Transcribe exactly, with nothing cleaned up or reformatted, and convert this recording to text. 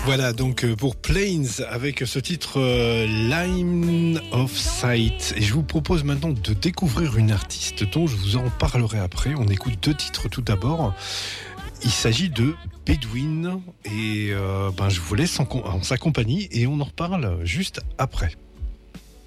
Voilà donc pour Plains avec ce titre euh, Line of Sight. Et je vous propose maintenant de découvrir une artiste dont je vous en parlerai après. On écoute deux titres tout d'abord. Il s'agit de Bedouin et euh, ben, je vous laisse en, en sa compagnie et on en reparle juste après.